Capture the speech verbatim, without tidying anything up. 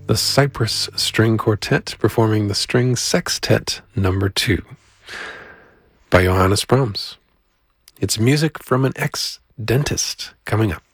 the Cypress String Quartet performing the String Sextet number two by Johannes Brahms. It's music from an ex-dentist coming up.